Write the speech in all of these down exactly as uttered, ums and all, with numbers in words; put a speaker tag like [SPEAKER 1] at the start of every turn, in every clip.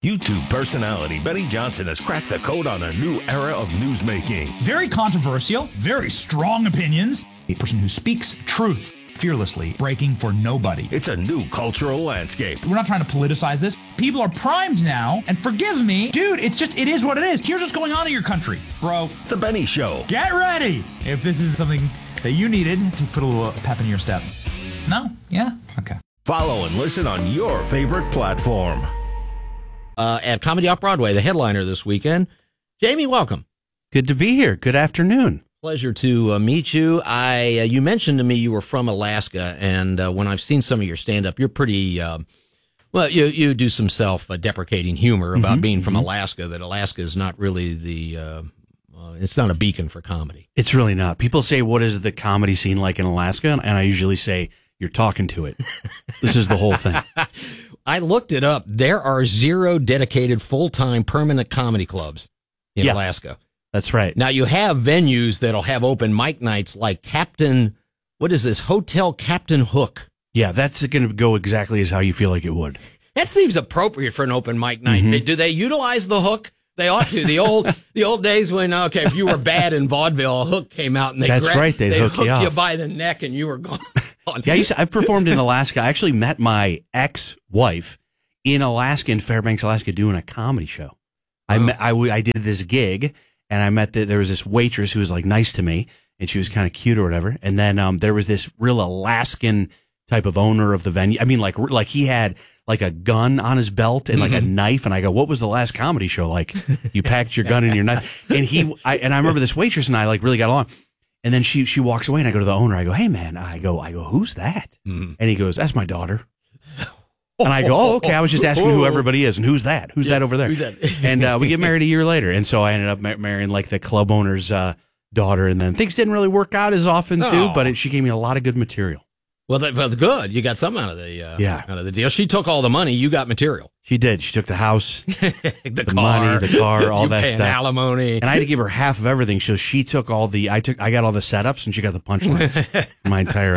[SPEAKER 1] YouTube personality Benny Johnson has cracked the code on a new era of newsmaking.
[SPEAKER 2] Very controversial, very strong opinions. A person who speaks truth fearlessly, breaking for nobody.
[SPEAKER 1] It's a new cultural landscape.
[SPEAKER 2] We're not trying to politicize this. People are primed now, and forgive me, dude, it's just, it is what it is. Here's what's going on in your country, bro.
[SPEAKER 1] The Benny Show.
[SPEAKER 2] Get ready if this is something that you needed to put a little pep in your step. No? Yeah? Okay.
[SPEAKER 1] Follow and listen on your favorite platform.
[SPEAKER 3] Uh, at Comedy Off-Broadway, the headliner this weekend. Jamie, welcome.
[SPEAKER 4] Good to be here. Good afternoon.
[SPEAKER 3] Pleasure to uh, meet you. I uh, you mentioned to me you were from Alaska, and uh, when I've seen some of your stand-up, you're pretty, uh, well, you you do some self-deprecating humor about mm-hmm, being from mm-hmm. Alaska, that Alaska is not really the, uh, uh, it's not a beacon for comedy.
[SPEAKER 4] It's really not. People say, what is the comedy scene like in Alaska? And I usually say, you're talking to it. This is the whole thing.
[SPEAKER 3] I looked it up. There are zero dedicated full-time permanent comedy clubs in
[SPEAKER 4] yeah,
[SPEAKER 3] Alaska.
[SPEAKER 4] That's right.
[SPEAKER 3] Now, you have venues that'll have open mic nights like Captain, what is this, Hotel Captain Hook.
[SPEAKER 4] Yeah, that's going to go exactly as how you feel like it would.
[SPEAKER 3] That seems appropriate for an open mic night.
[SPEAKER 4] Mm-hmm.
[SPEAKER 3] They, do they utilize the hook? They ought to. The old the old days when, okay, if you were bad in vaudeville, a hook came out and they
[SPEAKER 4] That's
[SPEAKER 3] grabbed,
[SPEAKER 4] right, they'd
[SPEAKER 3] they
[SPEAKER 4] hook you
[SPEAKER 3] hooked you
[SPEAKER 4] off.
[SPEAKER 3] by the neck and you were gone.
[SPEAKER 4] Yeah, I used to, I've performed in Alaska. I actually met my ex-wife in Alaska, in Fairbanks, Alaska, doing a comedy show. I,
[SPEAKER 3] Oh.
[SPEAKER 4] met, I, w- I did this gig, and I met the, there was this waitress who was like nice to me, and she was kind of cute or whatever. And then um, there was this real Alaskan type of owner of the venue. I mean, like like he had like a gun on his belt and like
[SPEAKER 3] Mm-hmm.
[SPEAKER 4] a knife. And I go, "What was the last comedy show like? You packed your gun and your knife." And he, I, and I remember this waitress and I like really got along. And then she she walks away, and I go to the owner. I go, "Hey man," I go, I go, "Who's that?"
[SPEAKER 3] Mm-hmm.
[SPEAKER 4] And he goes, "That's my daughter." And I go, "Oh, okay. I was just asking who everybody is, and who's that? Who's
[SPEAKER 3] Yeah,
[SPEAKER 4] that over there?"
[SPEAKER 3] who's that?
[SPEAKER 4] And uh, we get married a year later, and so I ended up mar- marrying like the club owner's uh, daughter. And then things didn't really work out as often too,
[SPEAKER 3] Oh.
[SPEAKER 4] but it, she gave me a lot of good material.
[SPEAKER 3] Well, that, well, good. You got something out of the uh,
[SPEAKER 4] Yeah.
[SPEAKER 3] out of the deal. She took all the money. You got material.
[SPEAKER 4] She did. She took the house,
[SPEAKER 3] the,
[SPEAKER 4] the
[SPEAKER 3] car,
[SPEAKER 4] money, the car, all
[SPEAKER 3] you
[SPEAKER 4] that
[SPEAKER 3] paying
[SPEAKER 4] stuff.
[SPEAKER 3] alimony.
[SPEAKER 4] And I had to give her half of everything. So she took all the. I took. I got all the setups, and she got the punchlines. for my entire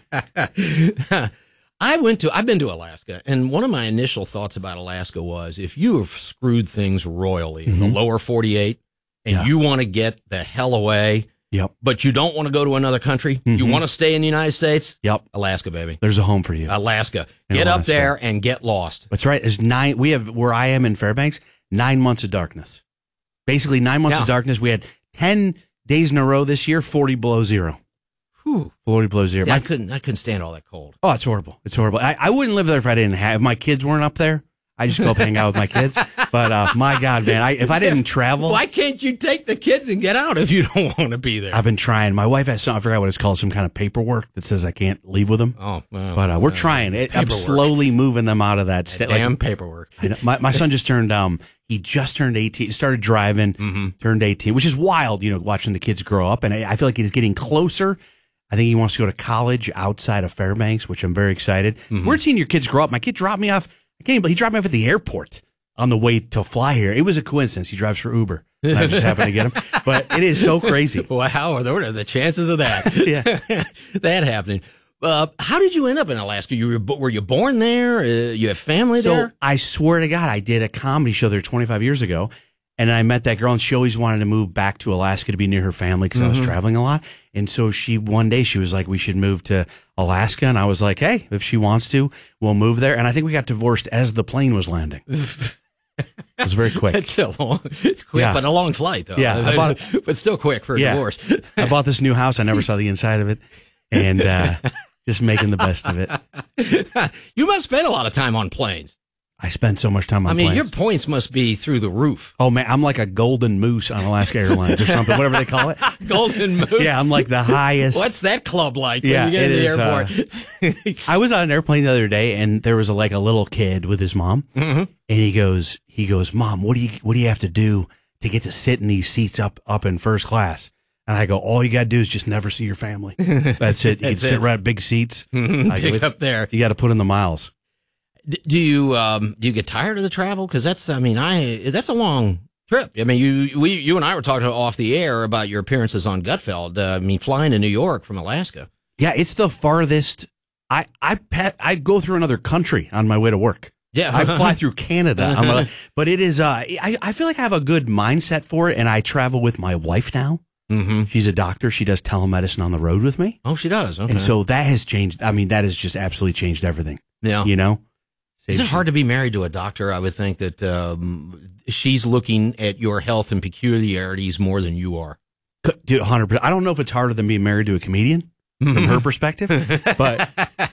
[SPEAKER 4] act.
[SPEAKER 3] I went to, I've been to Alaska, and one of my initial thoughts about Alaska was, if you have screwed things royally in the lower forty-eight, and
[SPEAKER 4] Yeah.
[SPEAKER 3] you want to get the hell away,
[SPEAKER 4] Yep.
[SPEAKER 3] but you don't want to go to another country, you
[SPEAKER 4] Mhm.
[SPEAKER 3] want to stay in the United States,
[SPEAKER 4] Yep.
[SPEAKER 3] Alaska, baby.
[SPEAKER 4] There's a home for you.
[SPEAKER 3] Alaska.
[SPEAKER 4] In
[SPEAKER 3] Get up
[SPEAKER 4] Alaska.
[SPEAKER 3] there and get lost.
[SPEAKER 4] That's right. There's nine. We have where I am in Fairbanks. Nine months of darkness. Basically, nine months
[SPEAKER 3] Yeah.
[SPEAKER 4] of darkness. We had ten days in a row this year. Forty below zero.
[SPEAKER 3] Whew.
[SPEAKER 4] Forty below zero.
[SPEAKER 3] Yeah, I
[SPEAKER 4] My-
[SPEAKER 3] couldn't, I couldn't stand all that cold.
[SPEAKER 4] oh, it's horrible. It's horrible. I, I wouldn't live there if I didn't have. If my kids weren't up there, I just go up hang out with my kids. But uh, my God, man, I, if I didn't travel,
[SPEAKER 3] Why can't you take the kids and get out if you don't want to be there?
[SPEAKER 4] I've been trying. My wife has some. I forgot what it's called. Some kind of paperwork that says I can't leave with them.
[SPEAKER 3] Oh, well,
[SPEAKER 4] But uh, we're
[SPEAKER 3] uh,
[SPEAKER 4] trying. It, I'm
[SPEAKER 3] paperwork.
[SPEAKER 4] slowly moving them out of that state.
[SPEAKER 3] Damn
[SPEAKER 4] Like,
[SPEAKER 3] paperwork.
[SPEAKER 4] I know, my my son just turned um he just turned eighteen, started driving,
[SPEAKER 3] Mm-hmm.
[SPEAKER 4] turned eighteen, which is wild, you know, watching the kids grow up. And I, I feel like he's getting closer. I think he wants to go to college outside of Fairbanks, which I'm very excited.
[SPEAKER 3] Mm-hmm.
[SPEAKER 4] We're seeing your kids grow up. My kid dropped me off. I can't even believe he dropped me off at the airport on the way to fly here. It was a coincidence. He drives for Uber. And I just happened to get him. But it is so crazy.
[SPEAKER 3] Wow, what are the chances of that?
[SPEAKER 4] Yeah.
[SPEAKER 3] That happening. Uh, how did you end up in Alaska? You were, were you born there? Uh, you have family
[SPEAKER 4] So
[SPEAKER 3] there?
[SPEAKER 4] I swear to God, I did a comedy show there twenty-five years ago. And I met that girl, and she always wanted to move back to Alaska to be near her family because I was traveling a lot. And so she, one day, she was like, we should move to Alaska. And I was like, hey, if she wants to, we'll move there. And I think we got divorced as the plane was landing. It was very quick.
[SPEAKER 3] It's a long, quick,
[SPEAKER 4] Yeah.
[SPEAKER 3] but a long flight, though.
[SPEAKER 4] Yeah, I bought
[SPEAKER 3] but still quick for a
[SPEAKER 4] Yeah.
[SPEAKER 3] divorce.
[SPEAKER 4] I bought this new house. I never saw the inside of it. And uh, just making the best of it.
[SPEAKER 3] You must spend a lot of time on planes.
[SPEAKER 4] I spent so much time on
[SPEAKER 3] I mean,
[SPEAKER 4] planes.
[SPEAKER 3] your points must be through the roof.
[SPEAKER 4] Oh, man, I'm like a golden moose on Alaska Airlines or something, whatever they call it.
[SPEAKER 3] Golden Moose.
[SPEAKER 4] Yeah, I'm like the highest.
[SPEAKER 3] What's that club like
[SPEAKER 4] Yeah,
[SPEAKER 3] when you get
[SPEAKER 4] it
[SPEAKER 3] in the
[SPEAKER 4] is,
[SPEAKER 3] airport?
[SPEAKER 4] I was on an airplane the other day, and there was a, like a little kid with his mom,
[SPEAKER 3] Mm-hmm.
[SPEAKER 4] and he goes, he goes, "Mom, what do you what do you have to do to get to sit in these seats up up in first class?" And I go, "All you got to do is just never see your family. That's it. You
[SPEAKER 3] That's
[SPEAKER 4] can sit
[SPEAKER 3] it.
[SPEAKER 4] right at big seats. I go,
[SPEAKER 3] Pick
[SPEAKER 4] "It's-
[SPEAKER 3] up there.
[SPEAKER 4] You got to put in the miles."
[SPEAKER 3] D- Do you um do you get tired of the travel? Because that's I mean I that's a long trip. I mean you we you and I were talking off the air about your appearances on Gutfeld. Uh, I mean flying to New York from Alaska.
[SPEAKER 4] Yeah, it's the farthest. I I pet, I go through another country on my way to work.
[SPEAKER 3] Yeah.
[SPEAKER 4] I fly through Canada. I'm a, but it is, uh, I, I feel like I have a good mindset for it, and I travel with my wife now.
[SPEAKER 3] Mm-hmm.
[SPEAKER 4] She's a doctor. She does telemedicine on the road with me.
[SPEAKER 3] Oh, she does. Okay.
[SPEAKER 4] And so that has changed. I mean, that has just absolutely changed everything.
[SPEAKER 3] Yeah.
[SPEAKER 4] You know?
[SPEAKER 3] Is it hard to be married to a doctor? I would think that um, she's looking at your health and peculiarities more than you are.
[SPEAKER 4] Dude, one hundred percent. I don't know if it's harder than being married to a comedian from her perspective, but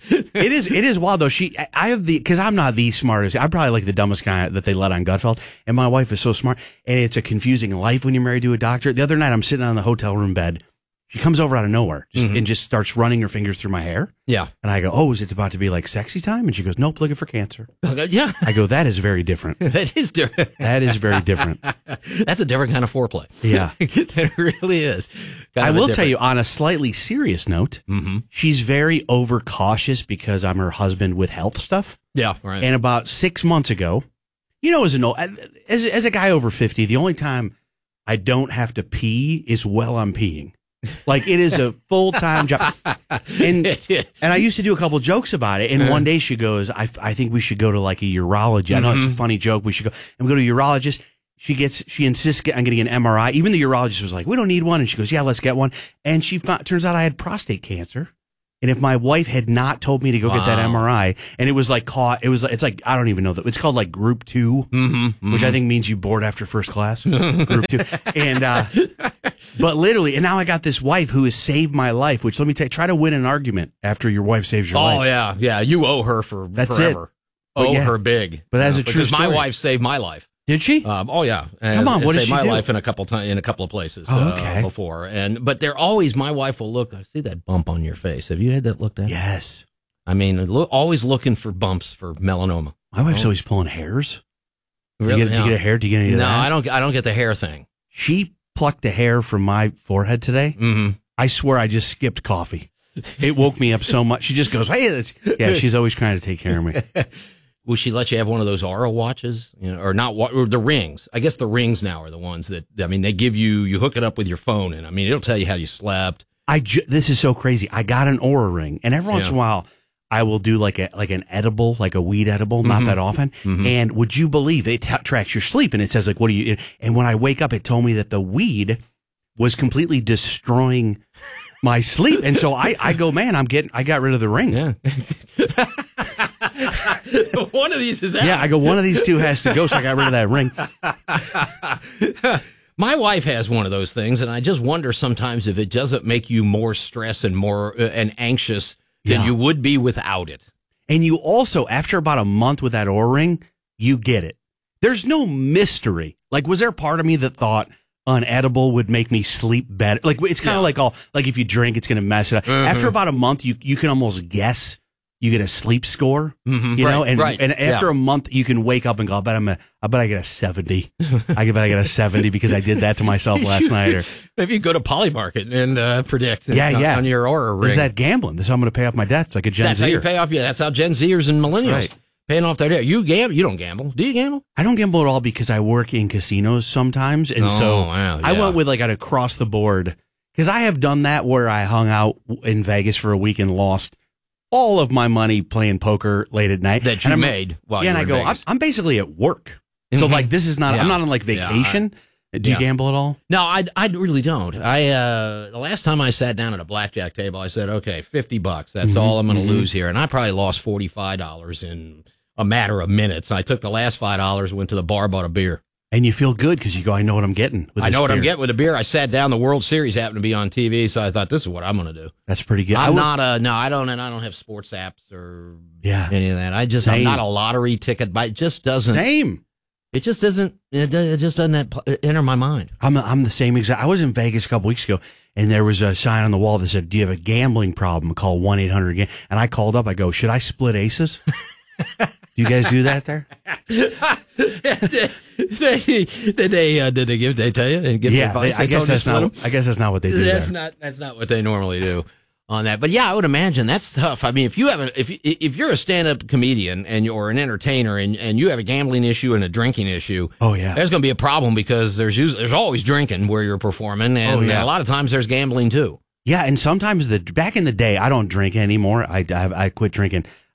[SPEAKER 4] it is, it is wild though. She, I have the, cause I'm not the smartest. I'm probably like the dumbest guy that they let on Gutfeld. And my wife is so smart, and it's a confusing life when you're married to a doctor. The other night I'm sitting on the hotel room bed. She comes over out of nowhere just, mm-hmm. and just starts running her fingers through my hair.
[SPEAKER 3] Yeah.
[SPEAKER 4] And I go, oh, is it about to be like sexy time? And she goes, nope, looking for cancer.
[SPEAKER 3] Yeah.
[SPEAKER 4] I go, that is very different.
[SPEAKER 3] That is different.
[SPEAKER 4] That is very different.
[SPEAKER 3] That's a different kind of foreplay.
[SPEAKER 4] Yeah.
[SPEAKER 3] It really is. Kind
[SPEAKER 4] I will
[SPEAKER 3] different...
[SPEAKER 4] tell you, on a slightly serious note,
[SPEAKER 3] mm-hmm.
[SPEAKER 4] she's very overcautious because I'm her husband with health stuff.
[SPEAKER 3] Yeah, right.
[SPEAKER 4] And about six months ago, you know, as an old, as, as a guy over fifty, the only time I don't have to pee is while I'm peeing. Like, it is a full-time job. And and I used to do a couple jokes about it. And one day she goes, I, I think we should go to like a urologist. I know it's a funny joke. We should go. And we go to a urologist. She gets, she insists on getting an M R I. Even the urologist was like, we don't need one. And she goes, yeah, let's get one. And she found, turns out I had prostate cancer. And if my wife had not told me to go wow. get that M R I, and it was like caught, it was, it's like, I don't even know that. It's called like group two,
[SPEAKER 3] mm-hmm, mm-hmm.
[SPEAKER 4] which I think means you bored after first class. Group two. And, uh, but literally, and now I got this wife who has saved my life, which let me tell you, try to win an argument after your wife saves your
[SPEAKER 3] oh,
[SPEAKER 4] life.
[SPEAKER 3] Oh, yeah. Yeah. You owe her for
[SPEAKER 4] That's
[SPEAKER 3] forever.
[SPEAKER 4] It.
[SPEAKER 3] Owe
[SPEAKER 4] yeah.
[SPEAKER 3] her big.
[SPEAKER 4] But that's
[SPEAKER 3] uh,
[SPEAKER 4] a true
[SPEAKER 3] because
[SPEAKER 4] story.
[SPEAKER 3] my wife saved my life.
[SPEAKER 4] Did she?
[SPEAKER 3] Um, oh yeah.
[SPEAKER 4] Come on, what did
[SPEAKER 3] saved
[SPEAKER 4] she
[SPEAKER 3] my
[SPEAKER 4] do?
[SPEAKER 3] life in a couple times in a couple of places
[SPEAKER 4] oh, okay.
[SPEAKER 3] uh, before, and but they're always my wife will look. I see that bump on your face. Have you had that looked at?
[SPEAKER 4] Yes.
[SPEAKER 3] I mean, lo- always looking for bumps for melanoma.
[SPEAKER 4] My wife's
[SPEAKER 3] oh.
[SPEAKER 4] always pulling hairs.
[SPEAKER 3] Really?
[SPEAKER 4] Do you, get,
[SPEAKER 3] no.
[SPEAKER 4] do you get a hair? Do you get any of
[SPEAKER 3] no,
[SPEAKER 4] that?
[SPEAKER 3] I don't. I don't get the hair thing.
[SPEAKER 4] She plucked a hair from my forehead today.
[SPEAKER 3] Mm-hmm.
[SPEAKER 4] I swear, I just skipped coffee. It woke me up so much. She just goes, "Hey, that's... yeah." She's always trying to take care of me.
[SPEAKER 3] Will she let you have one of those Aura watches, you know, or not? Or the rings? I guess the rings now are the ones that I mean. They give you. You hook it up with your phone, and I mean, it'll tell you how you slept.
[SPEAKER 4] I ju- this is so crazy. I got an Aura ring, and every once
[SPEAKER 3] yeah.
[SPEAKER 4] in a while, I will do like a like an edible, like a weed edible. Not
[SPEAKER 3] mm-hmm.
[SPEAKER 4] that often.
[SPEAKER 3] Mm-hmm.
[SPEAKER 4] And would you believe it t- tracks your sleep, and it says like, "What do you?" And when I wake up, it told me that the weed was completely destroying my sleep, and so I, I go, man, I'm getting, I got rid of the ring.
[SPEAKER 3] Yeah. One of these is out.
[SPEAKER 4] Yeah, I go, one of these two has to go, so I got rid of that ring.
[SPEAKER 3] My wife has one of those things, and I just wonder sometimes if it doesn't make you more stressed and more uh, and anxious than
[SPEAKER 4] yeah.
[SPEAKER 3] you would be without it.
[SPEAKER 4] And you also, after about a month with that Oura ring, you get it. There's no mystery. Like, was there a part of me that thought an edible would make me sleep better? Like, it's kind of yeah. like all, like if you drink, it's going to mess it up. Mm-hmm. After about a month, you you can almost guess. You get a sleep score,
[SPEAKER 3] mm-hmm,
[SPEAKER 4] you
[SPEAKER 3] right,
[SPEAKER 4] know, and
[SPEAKER 3] right,
[SPEAKER 4] and after
[SPEAKER 3] yeah.
[SPEAKER 4] a month, you can wake up and go, I bet I'm a, I bet I get a seventy. I bet I get a seventy because I did that to myself last night. Or
[SPEAKER 3] maybe you go to Polymarket and uh, predict.
[SPEAKER 4] Yeah,
[SPEAKER 3] on,
[SPEAKER 4] yeah.
[SPEAKER 3] on your Aura ring.
[SPEAKER 4] Is that gambling? This is how I'm going to pay off my debts, like a Gen
[SPEAKER 3] That's
[SPEAKER 4] Zer.
[SPEAKER 3] how you pay off. Yeah, that's how Gen Zers and millennials
[SPEAKER 4] right.
[SPEAKER 3] paying off their debt. You gamble? You don't gamble? Do you gamble?
[SPEAKER 4] I don't gamble at all because I work in casinos sometimes, and
[SPEAKER 3] oh,
[SPEAKER 4] so
[SPEAKER 3] wow, yeah.
[SPEAKER 4] I went with like an across the board because I have done that where I hung out in Vegas for a week and lost all of my money playing poker late at night
[SPEAKER 3] that you
[SPEAKER 4] and
[SPEAKER 3] made. While
[SPEAKER 4] yeah,
[SPEAKER 3] you
[SPEAKER 4] and
[SPEAKER 3] were
[SPEAKER 4] I
[SPEAKER 3] in
[SPEAKER 4] go, I'm,
[SPEAKER 3] Vegas.
[SPEAKER 4] I'm basically at work, so
[SPEAKER 3] Mm-hmm.
[SPEAKER 4] like this is not.
[SPEAKER 3] Yeah.
[SPEAKER 4] I'm not on like vacation.
[SPEAKER 3] Yeah, I,
[SPEAKER 4] Do you
[SPEAKER 3] yeah.
[SPEAKER 4] gamble at all?
[SPEAKER 3] No, I, I really don't. I uh, the last time I sat down at a blackjack table, I said, okay, fifty bucks. That's
[SPEAKER 4] Mm-hmm,
[SPEAKER 3] all I'm going to
[SPEAKER 4] mm-hmm.
[SPEAKER 3] lose here, and I probably lost forty-five dollars in a matter of minutes. I took the last five dollars, went to the bar, bought a beer.
[SPEAKER 4] And you feel good because you go, I know what I'm getting. With
[SPEAKER 3] I
[SPEAKER 4] this
[SPEAKER 3] know what
[SPEAKER 4] beer.
[SPEAKER 3] I'm getting with the beer. I sat down. The World Series happened to be on T V, so I thought this is what I'm going to do.
[SPEAKER 4] That's pretty good.
[SPEAKER 3] I'm
[SPEAKER 4] would,
[SPEAKER 3] not a no. I don't, and I don't have sports apps or
[SPEAKER 4] yeah.
[SPEAKER 3] any of that. I just
[SPEAKER 4] Same.
[SPEAKER 3] I'm not a lottery ticket. But it just doesn't.
[SPEAKER 4] Same.
[SPEAKER 3] It just doesn't. It, it just doesn't enter my mind.
[SPEAKER 4] I'm I'm the same exact. I was in Vegas a couple weeks ago, and there was a sign on the wall that said, "Do you have a gambling problem? Call one eight hundred game." And I called up. I go, "Should I split aces?" Do you guys do that there?
[SPEAKER 3] did they did they, uh, did they give? They tell you and give
[SPEAKER 4] Yeah,
[SPEAKER 3] advice?
[SPEAKER 4] they, I
[SPEAKER 3] They
[SPEAKER 4] guess
[SPEAKER 3] told you
[SPEAKER 4] that's
[SPEAKER 3] to split
[SPEAKER 4] not.
[SPEAKER 3] them?
[SPEAKER 4] I guess that's not what they do.
[SPEAKER 3] That's
[SPEAKER 4] there.
[SPEAKER 3] not that's not what they normally do on that. But yeah, I would imagine that's tough. I mean, if you have a, if if you're a stand-up comedian and you're an entertainer and and you have a gambling issue and a drinking issue,
[SPEAKER 4] Oh yeah,
[SPEAKER 3] there's going to be a problem because there's usually there's always drinking where you're performing, and
[SPEAKER 4] Oh, yeah.
[SPEAKER 3] a lot of times there's gambling too.
[SPEAKER 4] yeah. And sometimes the back in the day, I don't drink anymore. I I, I quit drinking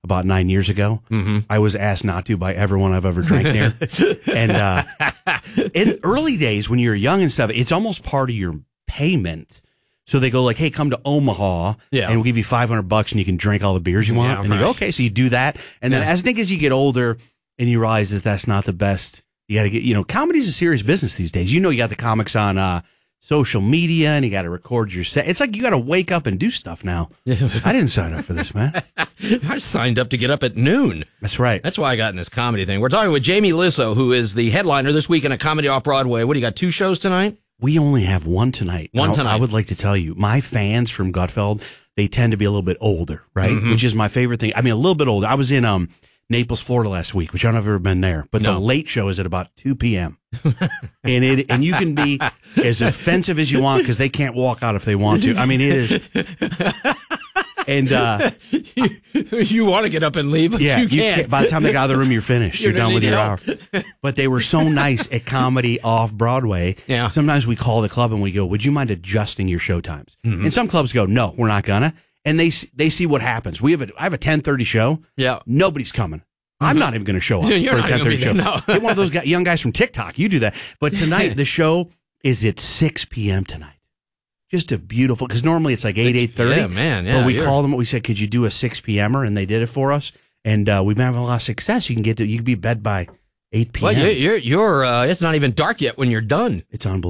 [SPEAKER 4] about nine years ago. Mm-hmm. I was asked not to by everyone I've ever drank near. And uh, in early days, when you're young and stuff, it's almost part of your payment. So they go like, hey, come to Omaha,
[SPEAKER 3] yeah.
[SPEAKER 4] and we'll give you five hundred bucks and you can drink all the beers you want.
[SPEAKER 3] Yeah,
[SPEAKER 4] and
[SPEAKER 3] right.
[SPEAKER 4] you go, okay, so you do that. And then
[SPEAKER 3] yeah.
[SPEAKER 4] as I think as you get older and you realize that that's not the best, you got to get, you know, comedy's a serious business these days. You know, you got the comics on uh, social media and you got to record your set. It's like you got to wake up and do stuff now. I didn't sign up for this, man.
[SPEAKER 3] I signed up to get up at noon.
[SPEAKER 4] That's right.
[SPEAKER 3] That's why I got in this comedy thing. We're talking with Jamie Lissow, who is the headliner this week in a comedy off-Broadway. What do you got, two shows tonight?
[SPEAKER 4] We only have one tonight.
[SPEAKER 3] One
[SPEAKER 4] now,
[SPEAKER 3] tonight.
[SPEAKER 4] I would like to tell you, my fans from Gutfeld, they tend to be a little bit older, right? Mm-hmm. Which is my favorite thing. I mean, a little bit older. I was in um Naples, Florida last week, which I don't know if I've ever been there, but
[SPEAKER 3] no.
[SPEAKER 4] the late show is at about two p.m. and it and you can be as offensive as you want because they can't walk out if they want to. I mean, it is. And uh,
[SPEAKER 3] you, you want to get up and leave, but
[SPEAKER 4] yeah,
[SPEAKER 3] you can't.
[SPEAKER 4] can't. By the time they got out of the room, you're finished. You're, you're done with your hour. But they were so nice at comedy off Broadway.
[SPEAKER 3] Yeah.
[SPEAKER 4] Sometimes we call the club and we go, "Would you mind adjusting your show times?" Mm-hmm. And some clubs go, "No, we're not gonna." And they they see what happens. We have a I have a ten thirty show.
[SPEAKER 3] Yeah.
[SPEAKER 4] Nobody's coming. Mm-hmm. I'm not even going to show up
[SPEAKER 3] You're
[SPEAKER 4] for a
[SPEAKER 3] not
[SPEAKER 4] ten thirty show.
[SPEAKER 3] there, no.
[SPEAKER 4] Get one of those guys, young guys from TikTok. You do that. But tonight the show is at six p.m. tonight. Just a beautiful, because normally it's like eight, eight thirty.
[SPEAKER 3] Yeah, man. Yeah,
[SPEAKER 4] but we
[SPEAKER 3] you're...
[SPEAKER 4] called them. We said, "Could you do a six p.m.er?" And they did it for us. And uh, we've been having a lot of success. You can get to, you can be bed by eight p.m.
[SPEAKER 3] Well, you're, you're, you're uh, it's not even dark yet when you're done.
[SPEAKER 4] It's unbelievable.